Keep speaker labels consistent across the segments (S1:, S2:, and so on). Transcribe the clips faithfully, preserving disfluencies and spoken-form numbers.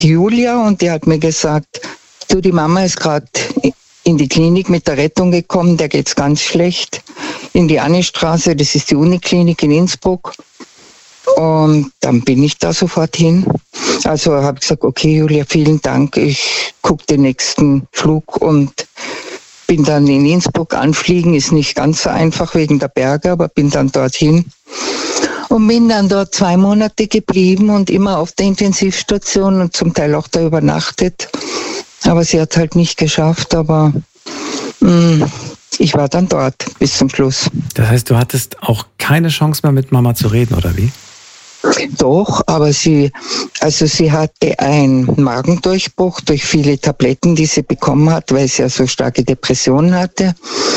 S1: die Julia und die hat mir gesagt, du, die Mama ist gerade in die Klinik mit der Rettung gekommen, der geht's ganz schlecht. In die Annestraße, das ist die Uniklinik in Innsbruck. Und dann bin ich da sofort hin. Also habe ich gesagt, okay Julia, vielen Dank, ich gucke den nächsten Flug und bin dann in Innsbruck. Anfliegen ist nicht ganz so einfach wegen der Berge, aber bin dann dorthin. Und bin dann dort zwei Monate geblieben und immer auf der Intensivstation und zum Teil auch da übernachtet. Aber sie hat halt nicht geschafft, aber mh, ich war dann dort bis zum Schluss.
S2: Das heißt, du hattest auch keine Chance mehr mit Mama zu reden, oder wie?
S1: Doch, aber sie, also sie hatte einen Magendurchbruch durch viele Tabletten, die sie bekommen hat, weil sie ja so starke Depressionen hatte.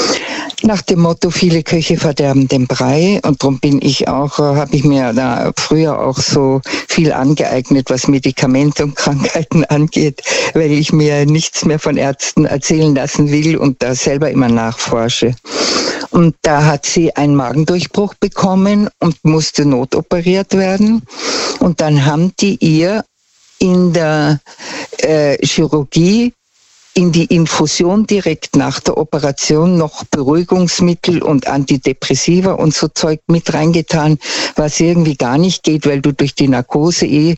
S1: Nach dem Motto, viele Köche verderben den Brei, und darum bin ich auch, habe ich mir da früher auch so viel angeeignet, was Medikamente und Krankheiten angeht, weil ich mir nichts mehr von Ärzten erzählen lassen will und da selber immer nachforsche. Und da hat sie einen Magendurchbruch bekommen und musste notoperiert werden. Und dann haben die ihr in der äh, Chirurgie in die Infusion direkt nach der Operation noch Beruhigungsmittel und Antidepressiva und so Zeug mit reingetan, was irgendwie gar nicht geht, weil du durch die Narkose eh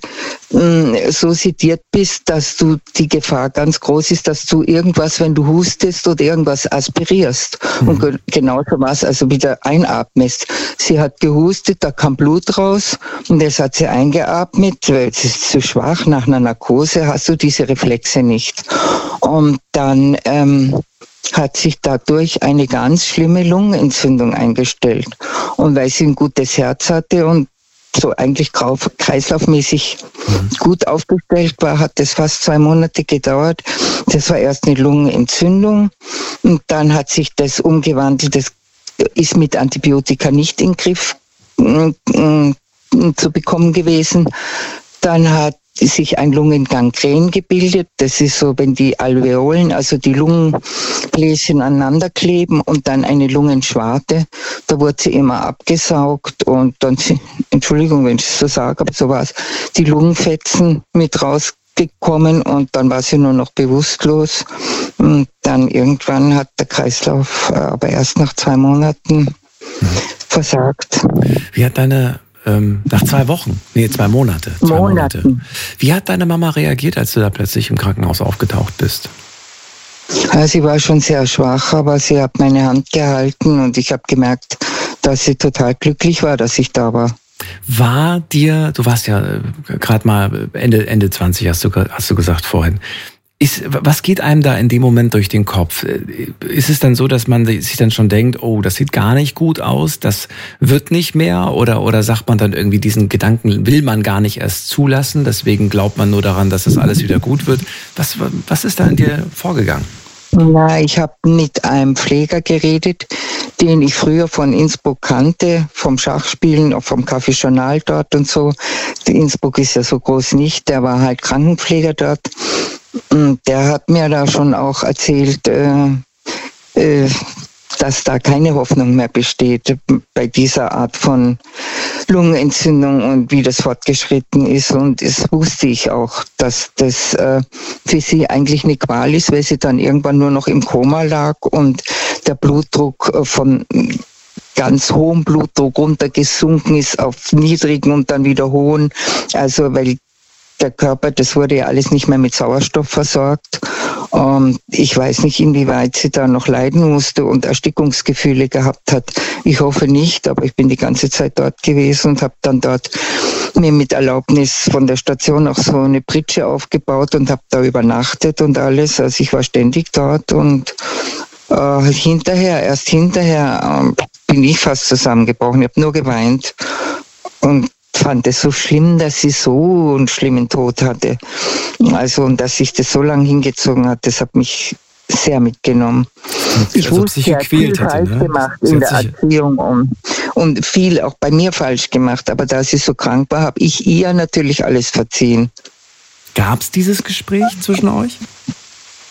S1: mh, so sediert bist, dass du die Gefahr ganz groß ist, dass du irgendwas, wenn du hustest oder irgendwas aspirierst. Mhm. Und ge- genauso was, also wieder einatmest. Sie hat gehustet, da kam Blut raus und das hat sie eingeatmet, weil es ist zu schwach. Nach einer Narkose hast du diese Reflexe nicht. Und dann ähm, hat sich dadurch eine ganz schlimme Lungenentzündung eingestellt. Und weil sie ein gutes Herz hatte und so eigentlich kreislaufmäßig mhm. gut aufgestellt war, hat das fast zwei Monate gedauert. Das war erst eine Lungenentzündung und dann hat sich das umgewandelt. Das ist mit Antibiotika nicht in den Griff äh, äh, zu bekommen gewesen. Dann hat sich ein Lungengangren gebildet. Das ist so, wenn die Alveolen, also die Lungenbläschen aneinander kleben und dann eine Lungenschwarte. Da wurde sie immer abgesaugt und dann, Entschuldigung, wenn ich es so sage, aber so war es, die Lungenfetzen mit rausgekommen und dann war sie nur noch bewusstlos. Und dann irgendwann hat der Kreislauf aber erst nach zwei Monaten mhm. versagt.
S2: Wie hat deine Nach zwei Wochen, nee, zwei Monate. Zwei Monate. Monate. Wie hat deine Mama reagiert, als du da plötzlich im Krankenhaus aufgetaucht bist?
S1: Ja, sie war schon sehr schwach, aber sie hat meine Hand gehalten und ich habe gemerkt, dass sie total glücklich war, dass ich da war.
S2: War dir, du warst ja äh, gerade mal Ende, Ende zwanzig, hast du, hast du gesagt vorhin. Ist, was geht einem da in dem Moment durch den Kopf? Ist es dann so, dass man sich dann schon denkt, oh, das sieht gar nicht gut aus, das wird nicht mehr? Oder, oder sagt man dann irgendwie, diesen Gedanken will man gar nicht erst zulassen, deswegen glaubt man nur daran, dass das alles wieder gut wird? Was, was ist da in dir vorgegangen?
S1: Na, ich habe mit einem Pfleger geredet, den ich früher von Innsbruck kannte, vom Schachspielen, auch vom Café Journal dort und so. Innsbruck ist ja so groß nicht, der war halt Krankenpfleger dort. Und der hat mir da schon auch erzählt, äh, äh, dass da keine Hoffnung mehr besteht bei dieser Art von Lungenentzündung und wie das fortgeschritten ist. Und das wusste ich auch, dass das äh, für sie eigentlich eine Qual ist, weil sie dann irgendwann nur noch im Koma lag und der Blutdruck von ganz hohem Blutdruck runtergesunken ist auf niedrigen und dann wieder hohen. Also weil der Körper, das wurde ja alles nicht mehr mit Sauerstoff versorgt. Und ich weiß nicht, inwieweit sie da noch leiden musste und Erstickungsgefühle gehabt hat. Ich hoffe nicht, aber ich bin die ganze Zeit dort gewesen und habe dann dort mir mit Erlaubnis von der Station auch so eine Pritsche aufgebaut und habe da übernachtet und alles. Also ich war ständig dort und äh, hinterher, erst hinterher äh, bin ich fast zusammengebrochen. Ich habe nur geweint und fand es so schlimm, dass sie so einen schlimmen Tod hatte. Also, und dass sich das so lange hingezogen hat, das hat mich sehr mitgenommen. Ich
S2: also
S1: wusste, sie hat viel
S2: hätte,
S1: falsch
S2: ne?
S1: gemacht
S2: sie
S1: in der
S2: sich...
S1: Erziehung und, und viel auch bei mir falsch gemacht. Aber da sie so krank war, habe ich ihr natürlich alles verziehen.
S2: Gab es dieses Gespräch zwischen euch?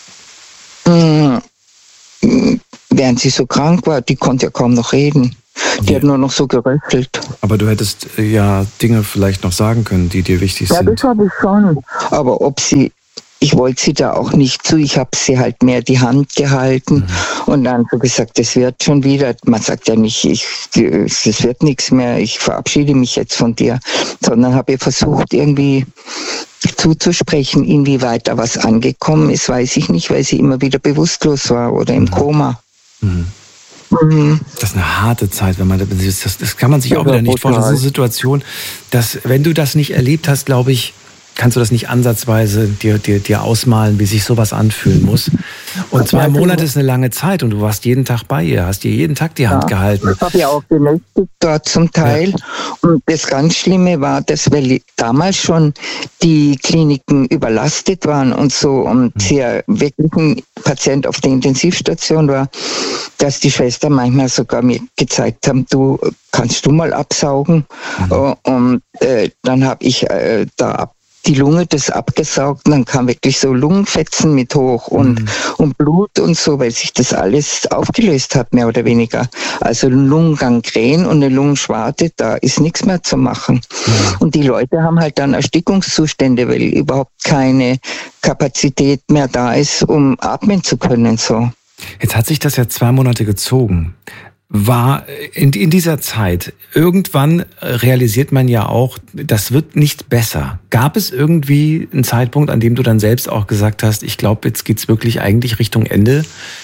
S1: Hm, während sie so krank war, die konnte ja kaum noch reden. Die ja. hat nur noch so geröchelt.
S2: Aber du hättest ja Dinge vielleicht noch sagen können, die dir wichtig
S1: ja,
S2: sind.
S1: Ja, das habe ich schon. Aber ob sie, ich wollte sie da auch nicht zu, ich habe sie halt mehr die Hand gehalten mhm. und dann so gesagt, das wird schon wieder. Man sagt ja nicht, ich, das wird nichts mehr, ich verabschiede mich jetzt von dir, sondern habe ihr versucht irgendwie zuzusprechen, inwieweit da was angekommen ist, weiß ich nicht, weil sie immer wieder bewusstlos war oder im mhm. Koma.
S2: Mhm. Mhm. Das ist eine harte Zeit, wenn man das, das kann man sich auch wieder nicht vorstellen. Das ist eine Situation, dass, wenn du das nicht erlebt hast, glaube ich, kannst du das nicht ansatzweise dir, dir, dir ausmalen, wie sich sowas anfühlen muss. Und zwei Monate ist eine lange Zeit und du warst jeden Tag bei ihr, hast ihr jeden Tag die Hand ja, gehalten.
S1: Ich habe ja auch genächtigt dort zum Teil. Ja. Und das ganz Schlimme war, dass weil damals schon die Kliniken überlastet waren und so und mhm. sie ja wirklich ein Patient auf der Intensivstation war, dass die Schwester manchmal sogar mir gezeigt haben, du kannst du mal absaugen. Mhm. Und äh, dann habe ich äh, da ab die Lunge das abgesaugt und dann kam wirklich so Lungenfetzen mit hoch und, mhm. und Blut und so, weil sich das alles aufgelöst hat, mehr oder weniger. Also Lungengangrän und eine Lungenschwarte, da ist nichts mehr zu machen. Mhm. Und die Leute haben halt dann Erstickungszustände, weil überhaupt keine Kapazität mehr da ist, um atmen zu können, so.
S2: Jetzt hat sich das ja zwei Monate gezogen. War in, in dieser Zeit, irgendwann realisiert man ja auch, das wird nicht besser. Gab es irgendwie einen Zeitpunkt, an dem du dann selbst auch gesagt hast, ich glaube, jetzt geht's wirklich eigentlich Richtung Ende?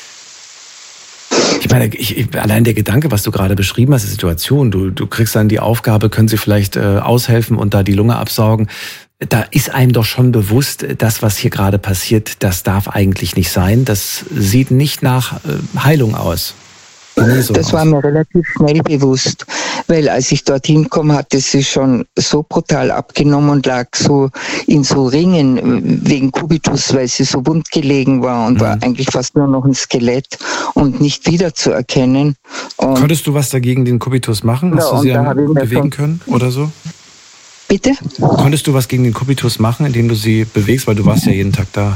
S2: Ich meine, ich, allein der Gedanke, was du gerade beschrieben hast, die Situation, du, du kriegst dann die Aufgabe, können sie vielleicht äh, aushelfen und da die Lunge absaugen. Da ist einem doch schon bewusst, das, was hier gerade passiert, das darf eigentlich nicht sein. Das sieht nicht nach äh, Heilung aus.
S1: So das war mir relativ schnell bewusst, weil als ich dorthin kam, hatte sie schon so brutal abgenommen und lag so in so Ringen wegen Kubitus, weil sie so wund gelegen war und mhm. war eigentlich fast nur noch ein Skelett und nicht wiederzuerkennen. Und
S2: konntest du was dagegen den Kubitus machen? Hast ja, du sie da bewegen können oder so?
S1: Bitte?
S2: Konntest du was gegen den Kubitus machen, indem du sie bewegst, weil du warst ja jeden Tag da?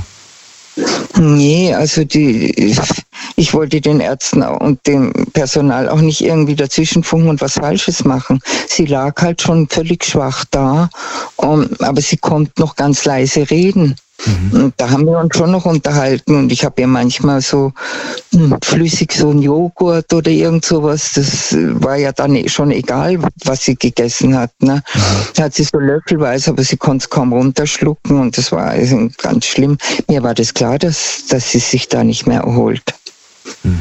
S1: Nee, also die, ich wollte den Ärzten und dem Personal auch nicht irgendwie dazwischenfunken und was Falsches machen. Sie lag halt schon völlig schwach da, um, aber sie konnte noch ganz leise reden. Mhm. Und da haben wir uns schon noch unterhalten und ich habe ihr manchmal so mh, flüssig so ein Joghurt oder irgend sowas, das war ja dann schon egal, was sie gegessen hat. Ne? Mhm. Hat sie so löffelweise, aber sie konnte es kaum runterschlucken und das war also ganz schlimm. Mir war das klar, dass, dass sie sich da nicht mehr erholt. Mhm.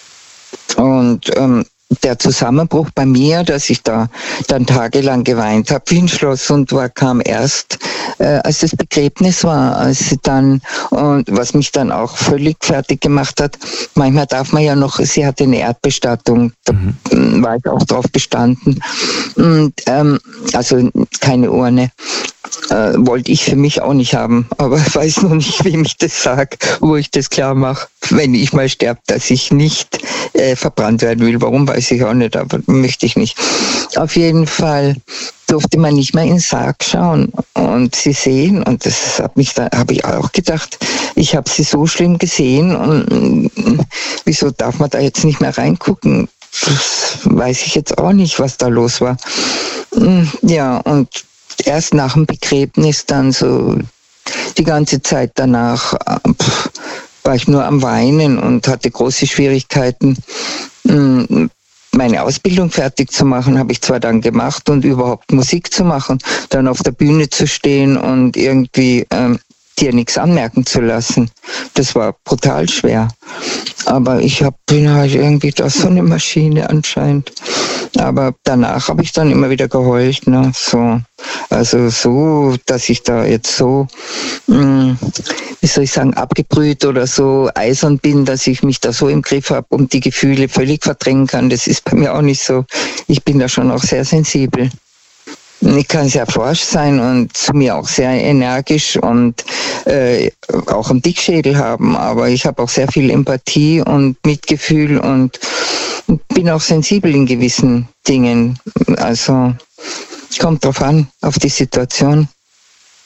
S1: Und ähm, der Zusammenbruch bei mir, dass ich da dann tagelang geweint habe wie ein Schloss und war, kam erst, äh, als das Begräbnis war, als sie dann, und was mich dann auch völlig fertig gemacht hat, manchmal darf man ja noch, sie hatte eine Erdbestattung, da mhm. war ich auch drauf bestanden, und, ähm, also keine Urne. Äh, wollte ich für mich auch nicht haben, aber ich weiß noch nicht, wem ich das sage, wo ich das klar mache, wenn ich mal sterbe, dass ich nicht äh, verbrannt werden will. Warum, weiß ich auch nicht, aber möchte ich nicht. Auf jeden Fall durfte man nicht mehr in den Sarg schauen und sie sehen, und das hat mich da, habe ich auch gedacht, ich habe sie so schlimm gesehen und wieso darf man da jetzt nicht mehr reingucken? Das weiß ich jetzt auch nicht, was da los war. Ja, und erst nach dem Begräbnis, dann so die ganze Zeit danach pff, war ich nur am Weinen und hatte große Schwierigkeiten, meine Ausbildung fertig zu machen. Habe ich zwar dann gemacht und überhaupt Musik zu machen, dann auf der Bühne zu stehen und irgendwie ähm, dir nichts anmerken zu lassen. Das war brutal schwer. Aber ich hab, bin halt irgendwie da so eine Maschine anscheinend. Aber danach habe ich dann immer wieder geheult, ne? So, also so, dass ich da jetzt so, mh, wie soll ich sagen, abgebrüht oder so eisern bin, dass ich mich da so im Griff habe und die Gefühle völlig verdrängen kann. Das ist bei mir auch nicht so. Ich bin da schon auch sehr sensibel. Ich kann sehr forsch sein und zu mir auch sehr energisch und äh, auch einen Dickschädel haben, aber ich habe auch sehr viel Empathie und Mitgefühl und bin auch sensibel in gewissen Dingen. Also kommt drauf an, auf die Situation.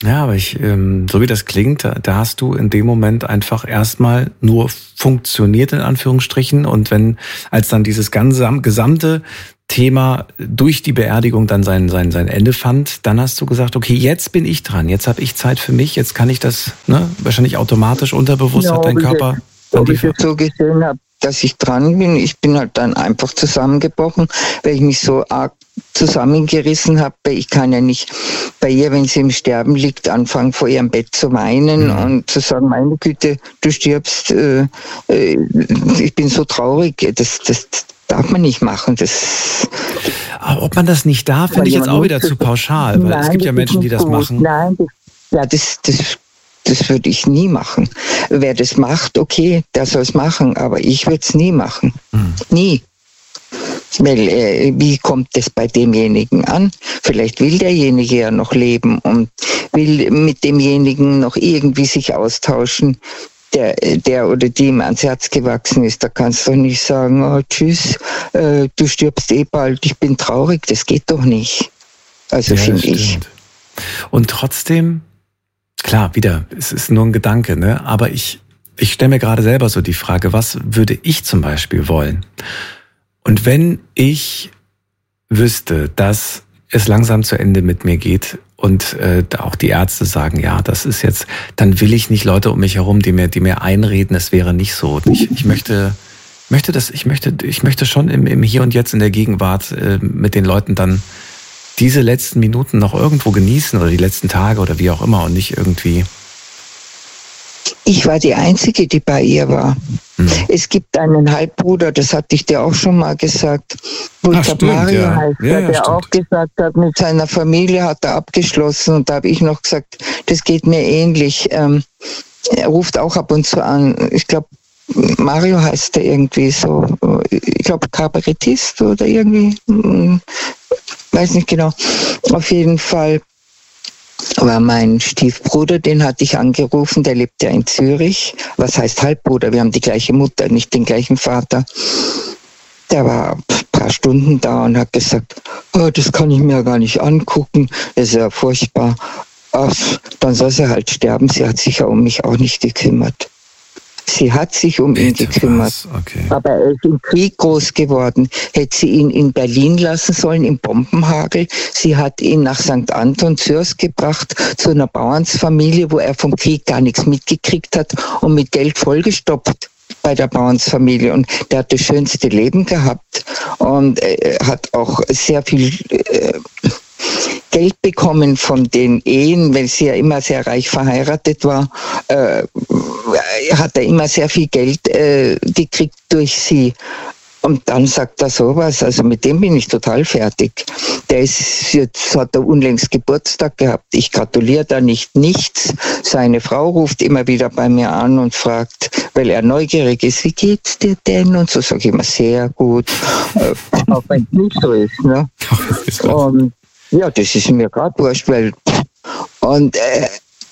S2: Ja, aber ich, ähm, so wie das klingt, da, da hast du in dem Moment einfach erstmal nur funktioniert, in Anführungsstrichen. Und wenn, als dann dieses ganze gesamte Thema durch die Beerdigung dann sein, sein, sein Ende fand, dann hast du gesagt, okay, jetzt bin ich dran, jetzt habe ich Zeit für mich, jetzt kann ich das, ne, wahrscheinlich automatisch unterbewusst
S1: ja,
S2: hat dein Körper.
S1: Ob ich das so gesehen habe, dass ich dran bin, ich bin halt dann einfach zusammengebrochen, weil ich mich so arg zusammengerissen habe. Ich kann ja nicht bei ihr, wenn sie im Sterben liegt, anfangen vor ihrem Bett zu weinen ja. und zu sagen, meine Güte, du stirbst, äh, äh, ich bin so traurig, das, das darf man nicht machen. Das
S2: Aber ob man das nicht darf, finde ich jetzt auch wieder zu pauschal, weil
S1: nein,
S2: es gibt ja Menschen, die das gut. machen.
S1: Nein, das, ja, das, das Das würde ich nie machen. Wer das macht, okay, der soll es machen, aber ich würde es nie machen. Mhm. Nie. Weil, äh, wie kommt es bei demjenigen an? Vielleicht will derjenige ja noch leben und will mit demjenigen noch irgendwie sich austauschen, der, der oder die ihm ans Herz gewachsen ist. Da kannst du nicht sagen, oh, tschüss, äh, du stirbst eh bald, ich bin traurig. Das geht doch nicht. Also
S2: ja,
S1: finde ich.
S2: Und trotzdem, klar, wieder, es ist nur ein Gedanke, ne? Aber ich, ich stelle mir gerade selber so die Frage, was würde ich zum Beispiel wollen? Und wenn ich wüsste, dass es langsam zu Ende mit mir geht und äh, auch die Ärzte sagen, ja, das ist jetzt, dann will ich nicht Leute um mich herum, die mir, die mir einreden, es wäre nicht so. Ich, ich möchte, möchte das, ich möchte, ich möchte schon im, im Hier und Jetzt in der Gegenwart äh, mit den Leuten dann diese letzten Minuten noch irgendwo genießen oder die letzten Tage oder wie auch immer und nicht irgendwie.
S1: Ich war die Einzige, die bei ihr war. Hm. Es gibt einen Halbbruder, das hatte ich dir auch schon mal gesagt, wo ich glaube Mario
S2: ja.
S1: heißt,
S2: ja, ja,
S1: der
S2: stimmt.
S1: auch gesagt hat, mit seiner Familie hat er abgeschlossen und da habe ich noch gesagt, das geht mir ähnlich. Ähm, er ruft auch ab und zu an. Ich glaube, Mario heißt er irgendwie so, ich glaube Kabarettist oder irgendwie, weiß nicht genau. Auf jeden Fall war mein Stiefbruder, den hatte ich angerufen, der lebt ja in Zürich. Was heißt Halbbruder? Wir haben die gleiche Mutter, nicht den gleichen Vater. Der war ein paar Stunden da und hat gesagt, oh, das kann ich mir ja gar nicht angucken, das ist ja furchtbar. Ach, dann soll sie halt sterben, sie hat sich ja um mich auch nicht gekümmert. Sie hat sich um Bitte ihn gekümmert,
S2: okay.
S1: aber er ist im Krieg groß geworden. Hätte sie ihn in Berlin lassen sollen, im Bombenhagel. Sie hat ihn nach Sankt Anton Zürs gebracht, zu einer Bauernsfamilie, wo er vom Krieg gar nichts mitgekriegt hat und mit Geld vollgestopft bei der Bauernsfamilie. Und der hat das schönste Leben gehabt und äh, hat auch sehr viel Äh, Geld bekommen von den Ehen, weil sie ja immer sehr reich verheiratet war, äh, hat er immer sehr viel Geld äh, gekriegt durch sie. Und dann sagt er sowas, also mit dem bin ich total fertig. Der ist, jetzt hat er unlängst Geburtstag gehabt, ich gratuliere da nicht nichts. Seine Frau ruft immer wieder bei mir an und fragt, weil er neugierig ist, wie geht's dir denn? Und so sage ich immer, sehr gut, äh, auch wenn es nicht so ist. Ne? Und ja, das ist mir gerade wurscht, weil und äh,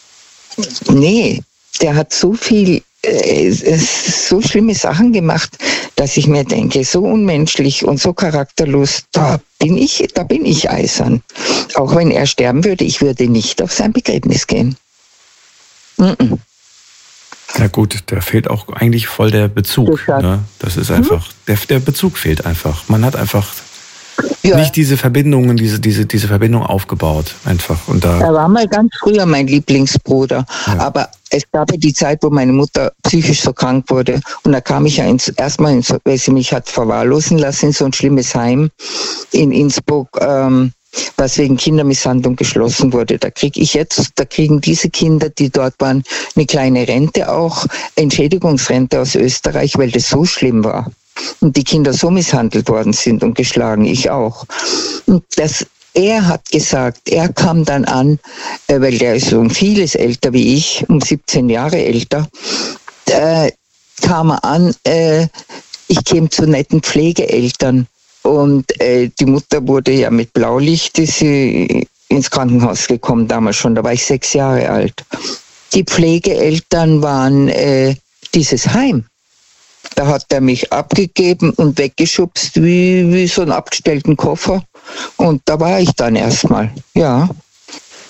S1: nee, der hat so viel, äh, so schlimme Sachen gemacht, dass ich mir denke, so unmenschlich und so charakterlos, da bin ich, da bin ich eisern. Auch wenn er sterben würde, ich würde nicht auf sein Begräbnis gehen. Mm-mm.
S2: Ja gut, da fehlt auch eigentlich voll der Bezug. Das, ne? Das ist einfach, hm? der, der Bezug fehlt einfach. Man hat einfach Ja. nicht diese Verbindungen, diese, diese, diese Verbindung aufgebaut, einfach. Und da
S1: er war mal ganz früher mein Lieblingsbruder. Ja. Aber es gab ja die Zeit, wo meine Mutter psychisch so krank wurde. Und da kam ich ja ins, erstmal, ins, weil sie mich hat verwahrlosen lassen, in so ein schlimmes Heim in Innsbruck, ähm, was wegen Kindermisshandlung geschlossen wurde. Da kriege ich jetzt, da kriegen diese Kinder, die dort waren, eine kleine Rente auch, Entschädigungsrente aus Österreich, weil das so schlimm war. Und die Kinder so misshandelt worden sind und geschlagen, ich auch. Und das, er hat gesagt, er kam dann an, weil der ist um vieles älter wie ich, um siebzehn Jahre älter, äh, kam er an, äh, ich käme zu netten Pflegeeltern. Und äh, die Mutter wurde ja mit Blaulicht, ist sie ins Krankenhaus gekommen, damals schon, da war ich sechs Jahre alt. Die Pflegeeltern waren äh, dieses Heim. Da hat er mich abgegeben und weggeschubst wie, wie so einen abgestellten Koffer. Und da war ich dann erstmal, ja.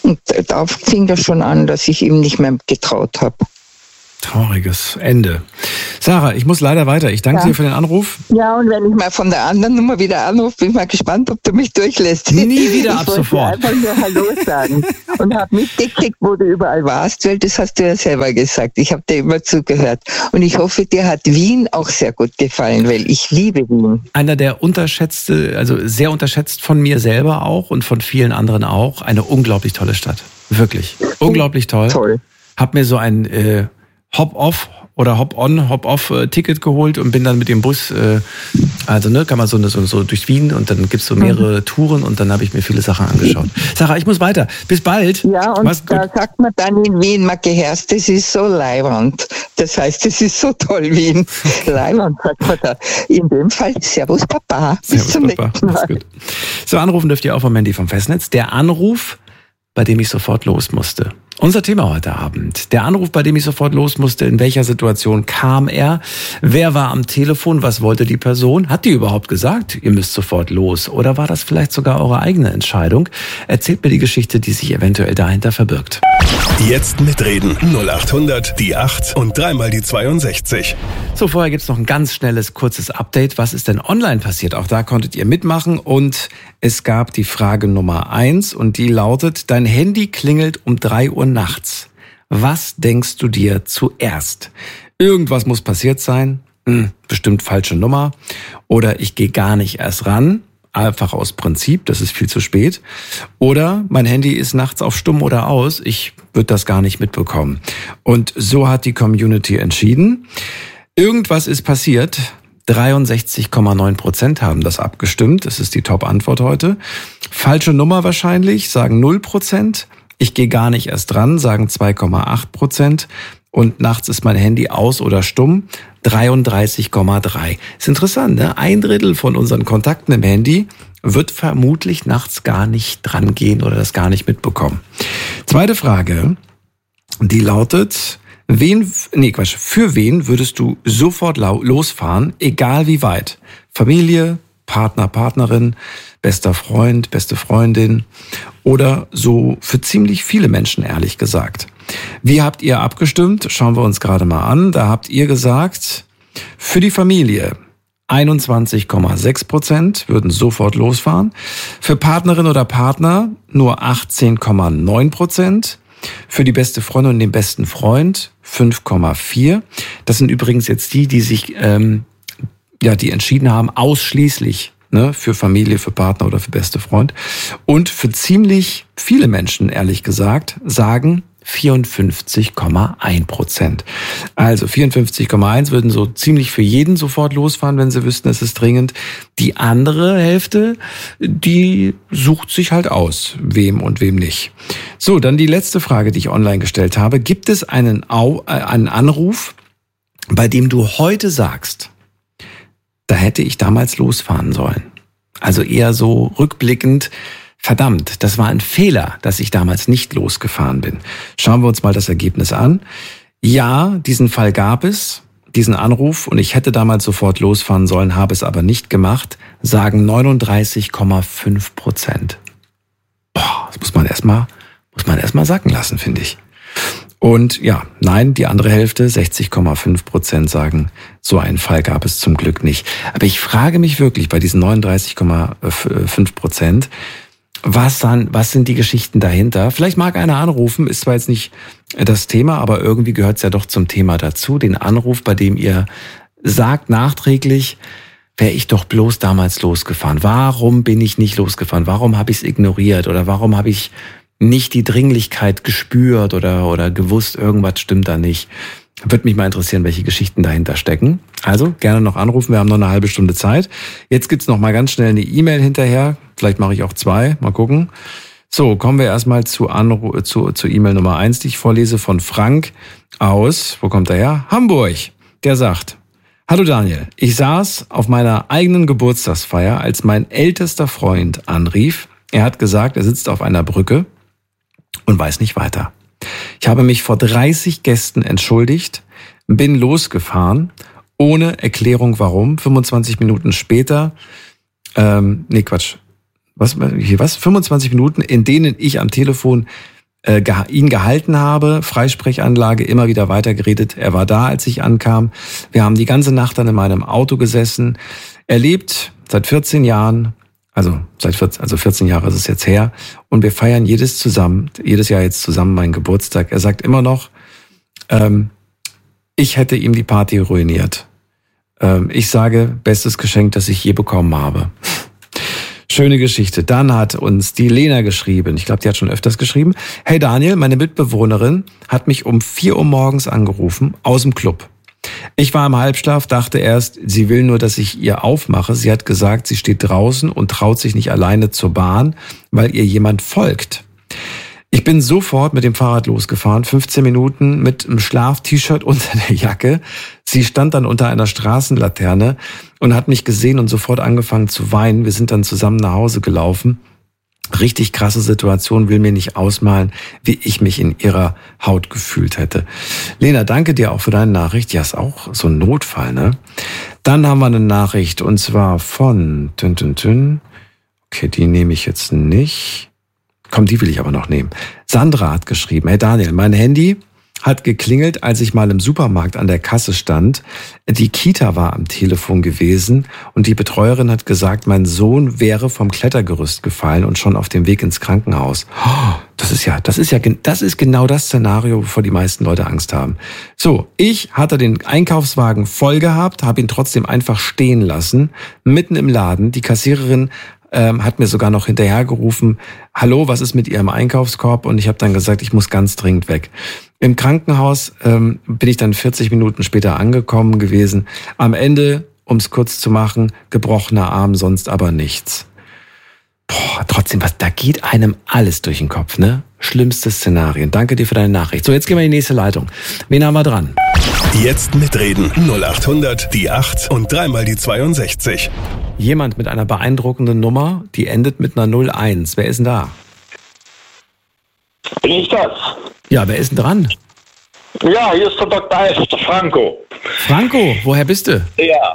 S1: Und da fing das schon an, dass ich ihm nicht mehr getraut habe.
S2: Trauriges Ende. Sarah, ich muss leider weiter. Ich danke ja. dir für den Anruf.
S1: Ja, und wenn ich mal von der anderen Nummer wieder anrufe, bin ich mal gespannt, ob du mich durchlässt.
S2: Nie wieder
S1: ich
S2: ab sofort.
S1: Ich wollte einfach nur Hallo sagen und habe mitgekriegt, wo du überall warst, weil das hast du ja selber gesagt. Ich habe dir immer zugehört. Und ich hoffe, dir hat Wien auch sehr gut gefallen, weil ich liebe Wien.
S2: Einer der unterschätzte, also sehr unterschätzt von mir selber auch und von vielen anderen auch. Eine unglaublich tolle Stadt. Wirklich. Unglaublich toll.
S1: Toll.
S2: Hab mir so ein äh, Hop-off oder Hop-on, Hop-off-Ticket geholt und bin dann mit dem Bus, äh, also ne, kann man so, so, so durch Wien und dann gibt's so mehrere mhm. Touren und dann habe ich mir viele Sachen angeschaut. Sarah, ich muss weiter. Bis bald.
S1: Ja, und Mach's da gut. Sagt man dann in Wien, man gehörst, das ist so leiwand. Das heißt, das ist so toll, Wien. Leiwand, sagt man da. In dem Fall, Servus Papa.
S2: Servus Bis zum Papa. Nächsten Mal. Gut. So, anrufen dürft ihr auch vom Handy vom Festnetz. Der Anruf, bei dem ich sofort los musste. Unser Thema heute Abend. Der Anruf, bei dem ich sofort los musste. In welcher Situation kam er? Wer war am Telefon? Was wollte die Person? Hat die überhaupt gesagt, ihr müsst sofort los? Oder war das vielleicht sogar eure eigene Entscheidung? Erzählt mir die Geschichte, die sich eventuell dahinter verbirgt.
S3: Jetzt mitreden. null acht hundert, die acht und dreimal die zweiundsechzig.
S2: So, vorher gibt's noch ein ganz schnelles, kurzes Update. Was ist denn online passiert? Auch da konntet ihr mitmachen. Und es gab die Frage Nummer eins und die lautet, dein Handy klingelt um drei Uhr nachts. Was denkst du dir zuerst? Irgendwas muss passiert sein. Hm, bestimmt falsche Nummer. Oder ich gehe gar nicht erst ran. Einfach aus Prinzip, das ist viel zu spät. Oder mein Handy ist nachts auf stumm oder aus. Ich würde das gar nicht mitbekommen. Und so hat die Community entschieden. Irgendwas ist passiert. dreiundsechzig Komma neun Prozent haben das abgestimmt. Das ist die Top-Antwort heute. Falsche Nummer wahrscheinlich, sagen null Prozent. Ich gehe gar nicht erst dran, sagen zwei Komma acht Prozent. Und nachts ist mein Handy aus oder stumm, dreiunddreißig Komma drei. Ist interessant, ne? Ein Drittel von unseren Kontakten im Handy wird vermutlich nachts gar nicht dran gehen oder das gar nicht mitbekommen. Zweite Frage, die lautet, wen, nee Quatsch, für wen würdest du sofort losfahren, egal wie weit? Familie, Partner, Partnerin, bester Freund, beste Freundin oder so für ziemlich viele Menschen, ehrlich gesagt. Wie habt ihr abgestimmt? Schauen wir uns gerade mal an. Da habt ihr gesagt, für die Familie einundzwanzig Komma sechs Prozent würden sofort losfahren. Für Partnerin oder Partner nur achtzehn Komma neun Prozent. Für die beste Freundin und den besten Freund fünf Komma vier. Das sind übrigens jetzt die, die sich, ähm, ja, die entschieden haben, ausschließlich ne, für Familie, für Partner oder für beste Freund. Und für ziemlich viele Menschen, ehrlich gesagt, sagen vierundfünfzig Komma eins Prozent. Also vierundfünfzig Komma eins würden so ziemlich für jeden sofort losfahren, wenn sie wüssten, es ist dringend. Die andere Hälfte, die sucht sich halt aus, wem und wem nicht. So, dann die letzte Frage, die ich online gestellt habe. Gibt es einen, Au- äh, einen Anruf, bei dem du heute sagst, da hätte ich damals losfahren sollen? Also eher so rückblickend, verdammt, das war ein Fehler, dass ich damals nicht losgefahren bin. Schauen wir uns mal das Ergebnis an. Ja, diesen Fall gab es, diesen Anruf, und ich hätte damals sofort losfahren sollen, habe es aber nicht gemacht, sagen neununddreißig Komma fünf Prozent. Boah, das muss man erstmal, muss man erstmal sacken lassen, finde ich. Und ja, nein, die andere Hälfte, sechzig Komma fünf Prozent sagen, so einen Fall gab es zum Glück nicht. Aber ich frage mich wirklich bei diesen neununddreißig Komma fünf Prozent, Was, dann, was sind die Geschichten dahinter? Vielleicht mag einer anrufen, ist zwar jetzt nicht das Thema, aber irgendwie gehört es ja doch zum Thema dazu. Den Anruf, bei dem ihr sagt nachträglich, wäre ich doch bloß damals losgefahren. Warum bin ich nicht losgefahren? Warum habe ich es ignoriert? Oder warum habe ich nicht die Dringlichkeit gespürt oder, oder gewusst, irgendwas stimmt da nicht? Würde mich mal interessieren, welche Geschichten dahinter stecken. Also gerne noch anrufen, wir haben noch eine halbe Stunde Zeit. Jetzt gibt's noch mal ganz schnell eine E-Mail hinterher. Vielleicht mache ich auch zwei, mal gucken. So, kommen wir erstmal zu, Anru- zu, zu E-Mail Nummer eins, die ich vorlese, von Frank aus, wo kommt er her? Hamburg. Der sagt, hallo Daniel, ich saß auf meiner eigenen Geburtstagsfeier, als mein ältester Freund anrief. Er hat gesagt, er sitzt auf einer Brücke und weiß nicht weiter. Ich habe mich vor dreißig Gästen entschuldigt, bin losgefahren, ohne Erklärung warum. fünfundzwanzig Minuten später, ähm, nee Quatsch, was, hier, was, fünfundzwanzig Minuten, in denen ich am Telefon äh, ge- ihn gehalten habe, Freisprechanlage, immer wieder weitergeredet. Er war da, als ich ankam. Wir haben die ganze Nacht dann in meinem Auto gesessen. Er lebt seit vierzehn Jahren, also seit vierzehn, also vierzehn Jahre ist es jetzt her, und wir feiern jedes zusammen, jedes Jahr jetzt zusammen meinen Geburtstag. Er sagt immer noch, ähm, ich hätte ihm die Party ruiniert. Ähm, ich sage, bestes Geschenk, das ich je bekommen habe. Schöne Geschichte. Dann hat uns die Lena geschrieben. Ich glaube, die hat schon öfters geschrieben. Hey Daniel, meine Mitbewohnerin hat mich um vier Uhr morgens angerufen aus dem Club. Ich war im Halbschlaf, dachte erst, sie will nur, dass ich ihr aufmache. Sie hat gesagt, sie steht draußen und traut sich nicht alleine zur Bahn, weil ihr jemand folgt. Ich bin sofort mit dem Fahrrad losgefahren, fünfzehn Minuten mit einem Schlaf-T-Shirt unter der Jacke. Sie stand dann unter einer Straßenlaterne und hat mich gesehen und sofort angefangen zu weinen. Wir sind dann zusammen nach Hause gelaufen. Richtig krasse Situation, will mir nicht ausmalen, wie ich mich in ihrer Haut gefühlt hätte. Lena, danke dir auch für deine Nachricht. Ja, ist auch so ein Notfall, ne? Dann haben wir eine Nachricht und zwar von Tün, Tün, Tün. Okay, die nehme ich jetzt nicht. Komm, die will ich aber noch nehmen. Sandra hat geschrieben, hey Daniel, mein Handy hat geklingelt, als ich mal im Supermarkt an der Kasse stand. Die Kita war am Telefon gewesen und die Betreuerin hat gesagt, mein Sohn wäre vom Klettergerüst gefallen und schon auf dem Weg ins Krankenhaus. Oh, das ist ja, das ist ja, das ist genau das Szenario, wovor die meisten Leute Angst haben. So, ich hatte den Einkaufswagen voll gehabt, habe ihn trotzdem einfach stehen lassen, mitten im Laden. Die Kassiererin Ähm, hat mir sogar noch hinterhergerufen, hallo, was ist mit Ihrem Einkaufskorb? Und ich habe dann gesagt, ich muss ganz dringend weg. Im Krankenhaus ähm, bin ich dann vierzig Minuten später angekommen gewesen. Am Ende, um es kurz zu machen, gebrochener Arm, sonst aber nichts. Boah, trotzdem, was, da geht einem alles durch den Kopf, ne? Schlimmste Szenarien. Danke dir für deine Nachricht. So, jetzt gehen wir in die nächste Leitung. Wen haben wir dran?
S3: Jetzt mitreden. null acht hundert, die acht und dreimal die zweiundsechzig.
S2: Jemand mit einer beeindruckenden Nummer, die endet mit einer null eins. Wer ist denn da?
S4: Bin ich das?
S2: Ja, wer ist denn dran?
S4: Ja, hier ist der Doktor F., der Franco.
S2: Franco, woher bist du?
S4: Ja.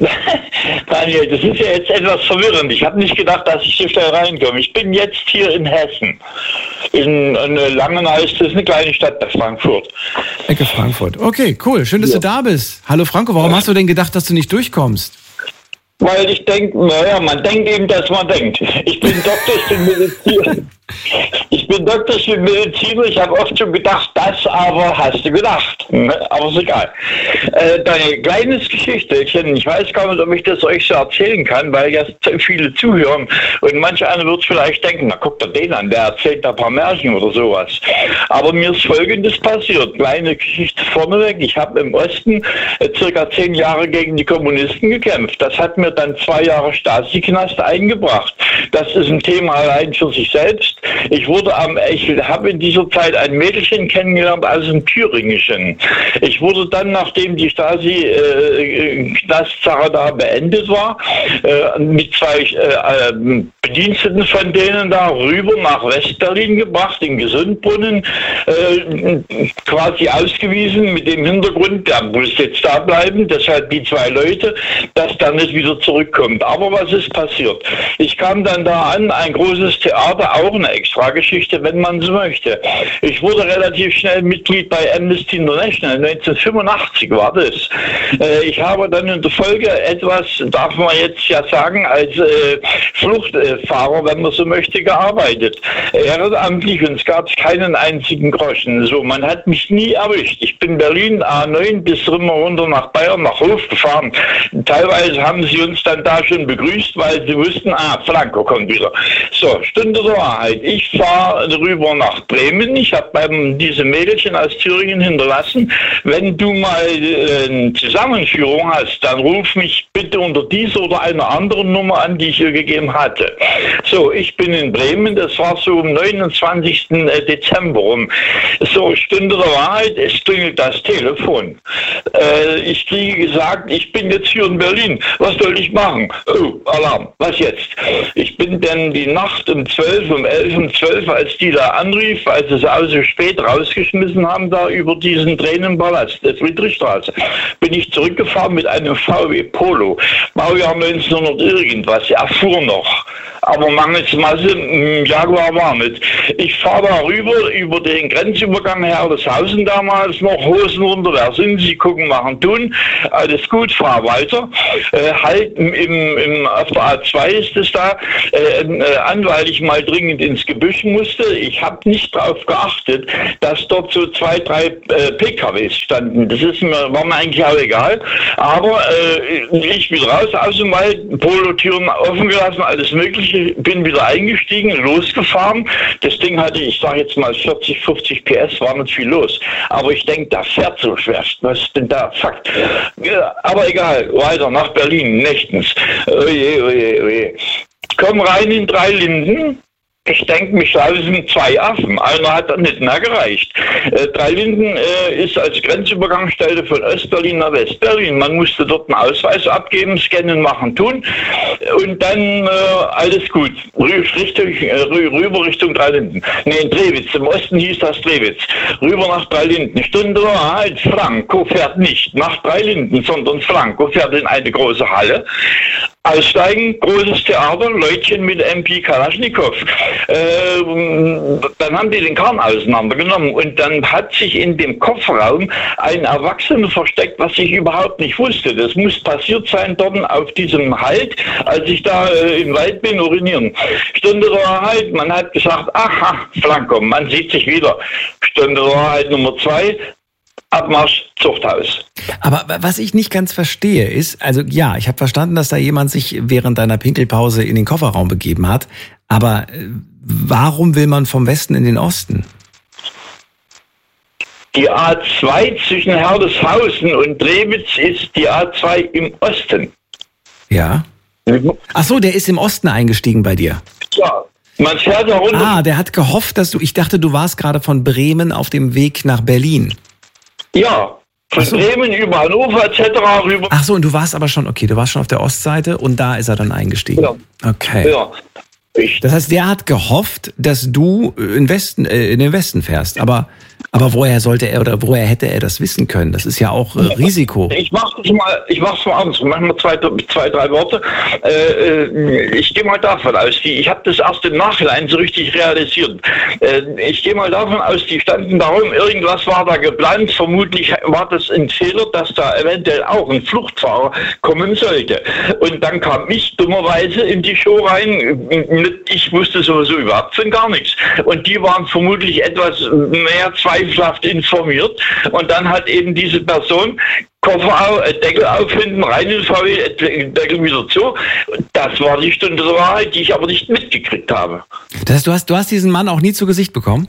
S4: Daniel, das ist ja jetzt etwas verwirrend. Ich habe nicht gedacht, dass ich so schnell reinkomme. Ich bin jetzt hier in Hessen. In, in Langenhals, das ist eine kleine Stadt bei Frankfurt.
S2: Ecke Frankfurt. Okay, cool. Schön, dass ja. du da bist. Hallo Franco, warum hast du denn gedacht, dass du nicht durchkommst?
S4: Weil ich denke, naja, man denkt eben, dass man denkt. Ich bin Doktor, ich bin Mediziner. Ich bin Doktor, ich bin Mediziner. Ich habe oft schon gedacht, das aber hast du gedacht. Aber ist egal. Äh, deine kleines Geschichtchen, ich weiß gar nicht, ob ich das euch so erzählen kann, weil ja viele zuhören. Und manche einer wird vielleicht denken, na guckt er den an, der erzählt da ein paar Märchen oder sowas. Aber mir ist Folgendes passiert. Kleine Geschichte vorneweg. Ich habe im Osten äh, circa zehn Jahre gegen die Kommunisten gekämpft. Das hat mir dann zwei Jahre Stasi-Knast eingebracht. Das ist ein Thema allein für sich selbst. Ich wurde am, ich habe in dieser Zeit ein Mädchen kennengelernt aus dem Thüringischen. Ich wurde dann, nachdem die Stasi-Knastsache äh, da beendet war, äh, mit zwei äh, Bediensteten von denen da rüber nach Westberlin gebracht, in Gesundbrunnen, äh, quasi ausgewiesen mit dem Hintergrund, der muss jetzt da bleiben, deshalb die zwei Leute, dass dann nicht wieder zurückkommt. Aber was ist passiert? Ich kam dann da an, ein großes Theater, auch eine Extrageschichte, wenn man so möchte. Ich wurde relativ schnell Mitglied bei Amnesty International, neunzehnhundertfünfundachtzig war das. Äh, ich habe dann in der Folge etwas, darf man jetzt ja sagen, als äh, Fluchtfahrer, wenn man so möchte, gearbeitet. Ehrenamtlich, und es gab keinen einzigen Groschen. So, man hat mich nie erwischt. Ich bin Berlin A neun bis rüber runter nach Bayern, nach Hof gefahren. Teilweise haben sie uns dann da schon begrüßt, weil sie wussten, ah, Franco kommt wieder. So, Stunde der Wahrheit. Ich fahre rüber nach Bremen. Ich habe beim diese Mädchen aus Thüringen hinterlassen. Wenn du mal äh, eine Zusammenführung hast, dann ruf mich bitte unter dieser oder einer anderen Nummer an, die ich hier gegeben hatte. So, ich bin in Bremen. Das war so am neunundzwanzigsten Dezember rum. So, Stunde der Wahrheit. Es klingelt das Telefon. Äh, ich kriege gesagt, ich bin jetzt hier in Berlin. Was soll ich machen? Oh, Alarm. Was jetzt? Ich bin dann die Nacht um zwölf, um elf, um zwölf, als die da anrief, als sie es auch so spät rausgeschmissen haben, da über diesen Tränenpalast, der Friedrichstraße, bin ich zurückgefahren mit einem V W Polo. Baujahr neunzehnhundert irgendwas. Er fuhr noch. aber mangels Masse im Jaguar war nicht. Ich fahre da rüber, über den Grenzübergang Herleshausen damals noch, Hosen runter, wer sind Sie, gucken, machen, tun, alles gut, fahr weiter. Äh, halt im, im, auf der A zwei ist es da, äh, äh, an, weil ich mal dringend ins Gebüsch musste. Ich habe nicht darauf geachtet, dass dort so zwei, drei äh, P K Ws standen. Das ist mir, war mir eigentlich auch egal. Aber äh, ich bin raus aus dem Wald, Polotüren offen gelassen, alles Mögliche, bin wieder eingestiegen, losgefahren. Das Ding hatte, ich sage jetzt mal vierzig, fünfzig P S, war nicht viel los. Aber ich denke, da fährt so schwer. Was ist denn da? Fakt. Ja, aber egal, weiter nach Berlin, nächtens. Oje, oje, oje. Komm rein in Dreilinden. Ich denke, mich laufen zwei Affen. Einer hat dann nicht mehr gereicht. Äh, Dreilinden äh, ist als Grenzübergangsstelle von Ostberlin nach Westberlin. Man musste dort einen Ausweis abgeben, scannen, machen, tun. Und dann äh, alles gut. Richtung, äh, rüber Richtung Dreilinden. Nee, in Drewitz. Im Osten hieß das Drewitz. Rüber nach Dreilinden. Stunde halt, Franco fährt nicht nach Dreilinden, sondern Franco fährt in eine große Halle. Aussteigen, großes Theater, Leutchen mit M P Kalaschnikow. Äh, dann haben die den Karren auseinandergenommen und dann hat sich in dem Kofferraum ein Erwachsener versteckt, was ich überhaupt nicht wusste. Das muss passiert sein dort auf diesem Halt, als ich da äh, im Wald bin, urinieren. Stunde der Wahrheit, man hat gesagt, aha, Franco, man sieht sich wieder. Stunde der Wahrheit Nummer zwei, Abmarsch, Zuchthaus.
S2: Aber was ich nicht ganz verstehe ist, also ja, ich habe verstanden, dass da jemand sich während deiner Pinkelpause in den Kofferraum begeben hat, aber äh, warum will man vom Westen in den Osten?
S4: Die A zwei zwischen Herleshausen und Drewitz ist die A zwei im Osten.
S2: Ja. Ach so, der ist im Osten eingestiegen bei dir.
S4: Ja. Man fährt da runter.
S2: Ah, der hat gehofft, dass du, ich dachte, du warst gerade von Bremen auf dem Weg nach Berlin.
S4: Ja, von so. Bremen über Hannover et cetera rüber.
S2: Ach so, und du warst aber schon, okay, du warst schon auf der Ostseite und da ist er dann eingestiegen.
S4: Ja.
S2: Okay.
S4: Ja. Ich.
S2: Das heißt, der hat gehofft, dass du in, Westen, äh, in den Westen fährst, aber Aber woher sollte er oder woher hätte er das wissen können? Das ist ja auch äh, Risiko.
S4: Ich mache das mal, ich mache es mal anders. Mach mal zwei, zwei, drei Worte. Äh, ich gehe mal davon aus, die, ich habe das erst im Nachhinein so richtig realisiert. Äh, ich gehe mal davon aus, die standen darum, irgendwas war da geplant. Vermutlich war das ein Fehler, dass da eventuell auch ein Fluchtfahrer kommen sollte. Und dann kam ich dummerweise in die Show rein. Ich wusste sowieso überhaupt von gar nichts. Und die waren vermutlich etwas mehr zweifelhaft informiert. Und dann hat eben diese Person Koffer auf, Deckel auf, hinten rein in den V W, Deckel wieder zu. Das war die Stunde der Wahrheit, die ich aber nicht mitgekriegt habe.
S2: Das heißt, du hast, du hast diesen Mann auch nie zu Gesicht bekommen?